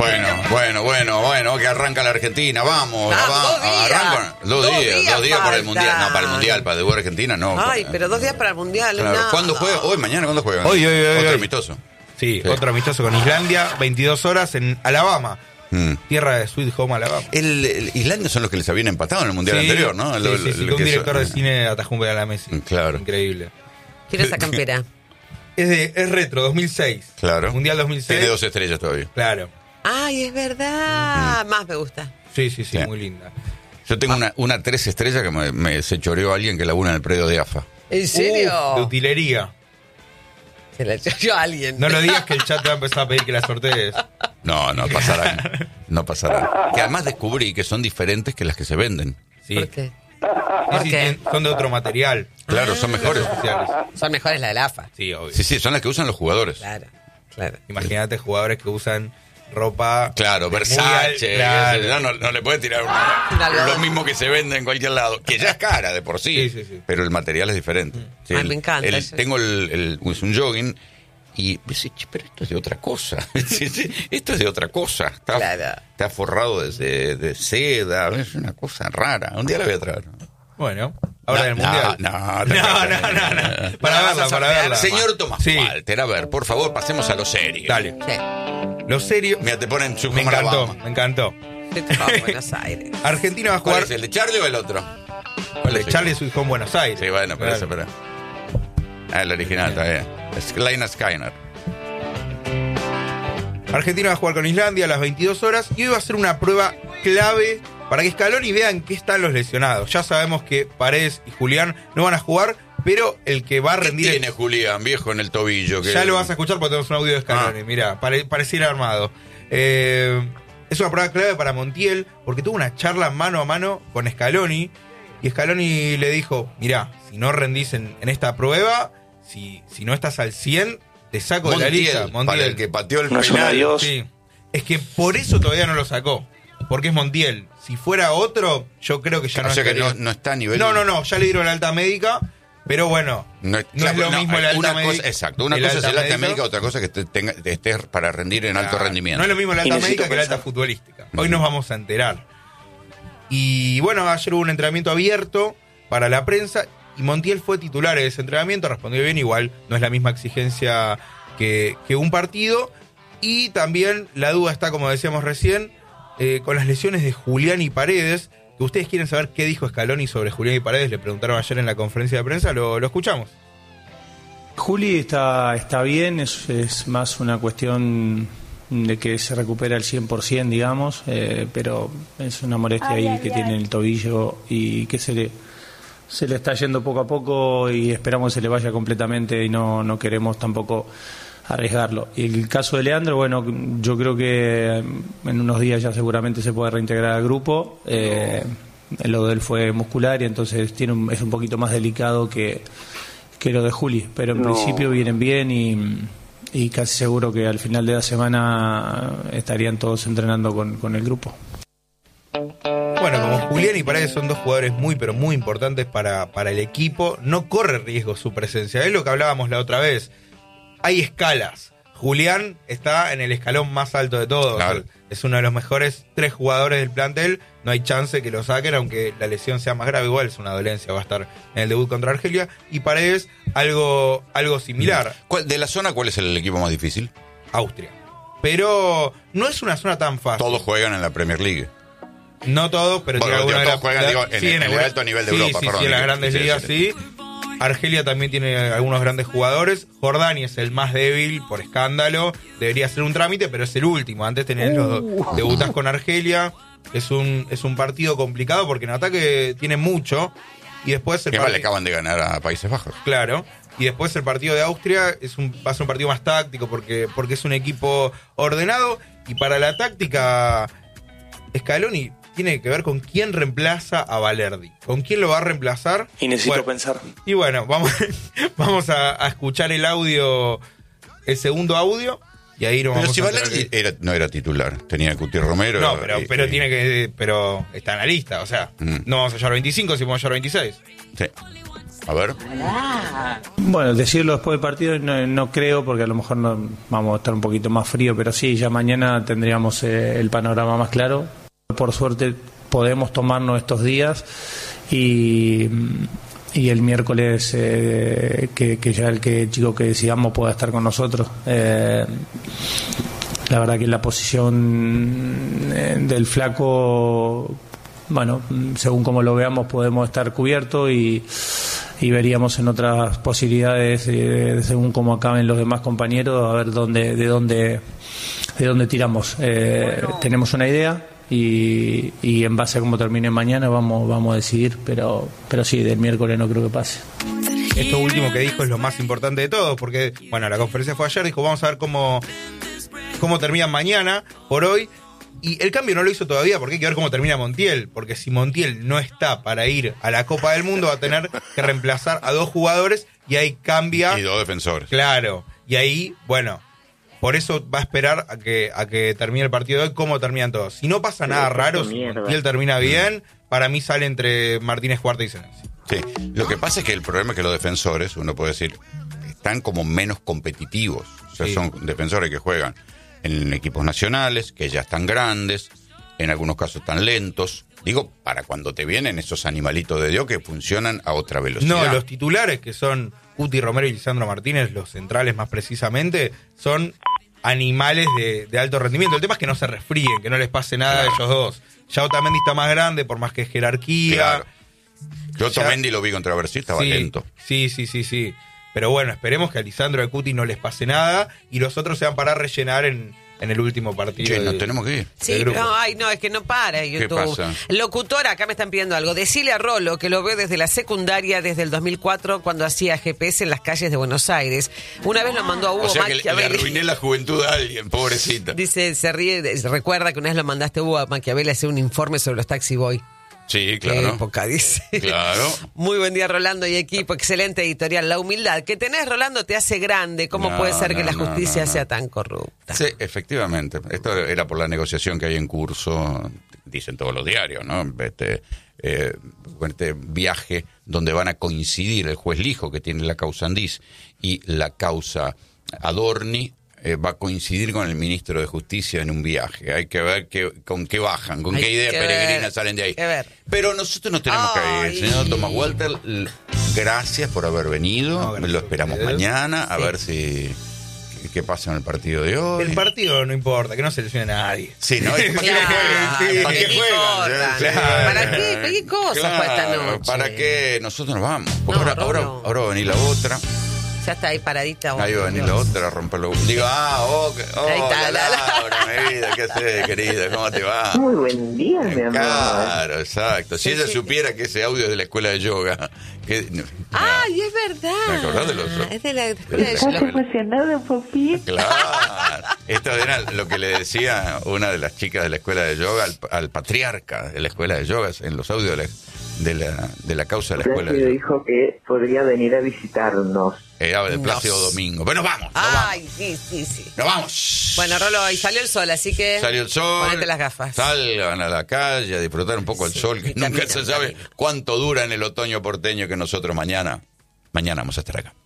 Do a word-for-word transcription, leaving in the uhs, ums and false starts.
Bueno, bueno, bueno, bueno, que arranca la Argentina, vamos, Ah, vamos, dos días. arranca, dos, Dos días, días dos días para el faltan. mundial, no, para el mundial, para debutar Argentina, no. Ay, para- pero dos días para el mundial. Claro. nada. ¿Cuándo juega? Hoy, mañana, ¿cuándo juega? Hoy, hoy, hoy, Otro hoy. amistoso. Sí, Sí. otro amistoso con Islandia, veintidós horas en Alabama, Mm. tierra de Sweet Home Alabama. El, el Islandia son los que les habían empatado en el mundial Sí, anterior, ¿no? Sí, El- sí, el- sí, el que un que director eso- de cine atajó un penal a Messi. Claro. Increíble. Quiero esa campera. Es, de, es retro, dos mil seis. Claro. Mundial dos mil seis. Tiene dos estrellas todavía. Claro. Ay, es verdad. Más me gusta. Sí, sí, sí, Sí. muy linda. Yo tengo una, una tres estrellas que me, me se choreó alguien que labura en el predio de A F A. ¿En serio? Uf, de utilería. Se la echó yo a alguien. No lo digas que el chat te va a empezar a pedir que la sortees. No, no pasará. No pasará. Que además descubrí que son diferentes que las que se venden. Sí. ¿Por qué? Sí, ¿Por sí, qué? son de otro material. Claro, son mejores. Especiales. Son mejores la del A F A. Sí, obvio. Sí, sí, son las que usan los jugadores. Claro, claro. Imagínate jugadores que usan ropa. Claro, muy Versace. al- claro. No, no, no le puedes tirar Un una, algodón. lo mismo que se vende en cualquier lado. Que ya es cara de por sí. Sí, sí, sí. Pero el material es diferente. Sí, Ay, el- me encanta el- eso. tengo el, el- es un jogging y dice, "Che, pero esto es de otra cosa. Sí, sí, esto es de otra cosa. Está, Claro. está forrado de, de- de seda. Es una cosa rara. Un día la voy a traer. Bueno, ahora No, del no, mundial. no, no, te- no, no, no. Para No, verla, vas a para sortear. verla. Señor Tomás Sí. Walter, a ver, por favor, pasemos a lo serio. Dale. Sí. Lo serio. Mira, te ponen su Me encantó, Alabama. me encantó. Sí, te vas a Buenos Aires. Argentina va a ¿Cuál jugar. es el de Charlie o el otro? ¿Cuál de es? Charlie Sweet Home Buenos Aires. Sí, bueno, pero Claro. eso, pero. Ah, el original, está bien. Es Lina Skyner. Argentina va a jugar con Islandia a las veintidós horas y hoy va a ser una prueba clave para que Scaloni vea en qué están los lesionados. Ya sabemos que Paredes y Julián no van a jugar, pero el que va a ¿Qué rendir... tiene Julián, viejo, en el tobillo? Que... Ya lo vas a escuchar porque tenemos un audio de Scaloni. Ah. Mirá, pare- pareciera armado. Eh, es una prueba clave para Montiel porque tuvo una charla mano a mano con Scaloni y Scaloni le dijo, mirá, si no rendís en, en esta prueba, si, si no estás al cien, te saco de la lista. Montiel, Montiel. para el que pateó el No es un penal. adiós. Sí. Es que por eso todavía no lo sacó. Porque es Montiel. Si fuera otro, yo creo que ya no O sea que estaría. no, no está a nivel... No, no, no, ya le dieron la alta médica, pero bueno, No, no claro, es lo no, mismo el alta una médica. cosa, exacto, una el cosa es el alta médica. médica, otra cosa es que te- tenga, estés para rendir en alto Claro, rendimiento. No es lo mismo el Y alta necesito médica que el alta pensar. futbolística. Hoy Ujú. nos vamos a enterar. Y bueno, ayer hubo un entrenamiento abierto para la prensa y Montiel fue titular en ese entrenamiento, respondió bien, igual no es la misma exigencia que, que un partido. Y también la duda está, como decíamos recién, eh, con las lesiones de Julián y Paredes. Que ustedes quieren saber qué dijo Scaloni sobre Julián y Paredes, le preguntaron ayer en la conferencia de prensa, lo, lo escuchamos. Juli está, está bien, es, es más una cuestión de que se recupera al cien por ciento, digamos, eh, pero es una molestia ahí que tiene en el tobillo y que se le, se le está yendo poco a poco y esperamos que se le vaya completamente y no, no queremos tampoco arriesgarlo. Y el caso de Leandro, bueno, yo creo que en unos días ya seguramente se puede reintegrar al grupo. Eh, lo de él fue muscular y entonces tiene un, es un poquito más delicado que que lo de Juli, pero en No. principio vienen bien y, y casi seguro que al final de la semana estarían todos entrenando con, con el grupo. Bueno, como Julián y Paredes son dos jugadores muy, pero muy importantes para, para el equipo, no corre riesgo su presencia. Es lo que hablábamos la otra vez. Hay escalas. Julián está en el escalón más alto de todos. Claro. Es uno de los mejores tres jugadores del plantel. No hay chance que lo saquen, aunque la lesión sea más grave. Igual es una dolencia, va a estar en el debut contra Argelia. Y Paredes, algo, algo similar. ¿Cuál- ¿De la zona cuál es el equipo más difícil? Austria. Pero no es una zona tan fácil. Todos juegan en la Premier League. No todos, pero Bueno, tiene digo, algunos todos de la- juegan, digo, en sí, el- en el Euro- alto nivel de sí, Europa, sí, perdón, sí, en las digo, grandes sí, ligas sí. sí. Argelia también tiene algunos grandes jugadores. Jordania es el más débil por escándalo. Debería ser un trámite, pero es el último. Antes tenés los dos. Debutás con Argelia. Es un, es un partido complicado porque en ataque tiene mucho. Y después el Que mal le partido. acaban de ganar a Países Bajos. Claro. Y después el partido de Austria es un, va a ser un partido más táctico porque, porque es un equipo ordenado. Y para la táctica, Scaloni tiene que ver con quién reemplaza a Valerdi. ¿Con quién lo va a reemplazar? Y necesito Bueno, pensar. Y bueno, vamos, vamos a, a escuchar el audio, el segundo audio. Y ahí nos Pero vamos si a enterar Valerdi que- era, no era titular, tenía Cuti Romero. No, pero, y- pero y- tiene que. Pero está en la lista, o sea, Mm. no vamos a llevar veinticinco si vamos a llevar veintiséis. Sí. A ver. Bueno, decirlo después del partido no, no creo, porque a lo mejor no, vamos a estar un poquito más frío, pero sí, ya mañana tendríamos eh, el panorama más claro. Por suerte podemos tomarnos estos días y, y el miércoles eh, que, que ya el que chico que decidamos pueda estar con nosotros. Eh, la verdad que la posición eh, del flaco, bueno, según como lo veamos podemos estar cubiertos y, y veríamos en otras posibilidades eh, según como acaben los demás compañeros a ver dónde de dónde de dónde tiramos. Eh, tenemos una idea y, y en base a cómo termine mañana vamos vamos a decidir, pero pero sí, del miércoles no creo que pase. Esto último que dijo es lo más importante de todo, porque bueno, la conferencia fue ayer, dijo vamos a ver cómo cómo termina mañana por hoy. Y el cambio no lo hizo todavía porque hay que ver cómo termina Montiel, porque si Montiel no está para ir a la Copa del Mundo va a tener que reemplazar a dos jugadores y ahí cambia. Y dos defensores. Claro, y ahí, bueno, por eso va a esperar a que a que termine el partido de hoy, cómo terminan todos. Si no pasa nada raro, si Montiel termina bien, para mí sale entre Martínez Cuarta y Senesi. Sí, lo que pasa es que el problema es que los defensores, uno puede decir, están como menos competitivos. O sea, sí. Son defensores que juegan en equipos nacionales, que ya están grandes, en algunos casos están lentos. Digo, para cuando te vienen esos animalitos de Dios que funcionan a otra velocidad. No, los titulares que son Cuti Romero y Lisandro Martínez, los centrales más precisamente, son animales de, de alto rendimiento. El tema es que no se resfríen, que no les pase nada claro. a ellos dos. Ya Otamendi está más grande, por más que es jerarquía. Claro. Yo Otamendi lo vi contra Brasil, estaba sí, lento. Sí, sí, sí, sí. Pero bueno, esperemos que a Lisandro y a Cuti no les pase nada y los otros se van para rellenar en, en el último partido. Che, de, nos tenemos que ir. Sí, pero no, ay, no, es que no para YouTube. ¿Qué pasa? Locutora, acá me están pidiendo algo. Decile a Rolo que lo veo desde la secundaria, desde el dos mil cuatro, cuando hacía G P S en las calles de Buenos Aires. Una vez lo mandó a Hugo o sea que Machiavelli. le arruiné la juventud a alguien, pobrecita. Dice, se ríe, recuerda que una vez lo mandaste a Hugo Machiavelli a hacer un informe sobre los taxi boy. Sí, claro. Qué época, dice. Claro. Muy buen día, Rolando y equipo. Excelente editorial. La humildad que tenés, Rolando, te hace grande. ¿Cómo no, puede ser no, no, que la justicia no, no, sea tan corrupta? Sí, efectivamente. Esto era por la negociación que hay en curso, dicen todos los diarios, ¿no? Este, eh, este viaje donde van a coincidir el juez Lijo, que tiene la causa Andís, y la causa Adorni. Eh, va a coincidir con el ministro de Justicia en un viaje. Hay que ver qué, con qué bajan, con Hay qué idea peregrina ver, salen de ahí. ver. Pero nosotros nos tenemos Ay. que ir. Señor Tomás Walter, gracias por haber venido. No, lo esperamos mañana a sí. ver si qué pasa en el partido de hoy. El partido no importa, que no se lesione a nadie. Sí, ¿no? ¿Para claro, qué juegan? ¿Para qué juegan? Claro. ¿Para qué? ¿Para qué cosas claro, fue esta noche? ¿Para qué? Nosotros nos vamos. Porque no, ahora, ahora, ahora va a venir la otra. Ya está ahí paradita. Ahí va a venir la otra a romperlo. Digo, ah, oh, oh ahí está, la Laura, mi vida, ¿qué haces, querida? ¿Cómo te va? Muy buen día, mi amor. Claro, exacto. Si sí, ella sí. supiera que ese audio es de la escuela de yoga. Que, no, ¡ay, es verdad! ¿Me acordás de los ah, es de la escuela de yoga. ¿Estás emocionado, papi? Claro. Esto era lo que le decía una de las chicas de la escuela de yoga al, al patriarca de la escuela de yoga en los audios de la, de la, de la causa de la escuela de yoga. Dijo que podría venir a visitarnos. Era de Plácido Domingo. Pero nos vamos, nos Ay, vamos. sí, sí, sí. Nos vamos. Bueno, Rolo, y salió el sol, así que... Salió el sol. Ponete las gafas. Salgan a la calle a disfrutar un poco sí, el sol, que nunca se sabe cuánto dura en el otoño porteño que nosotros mañana, mañana vamos a estar acá.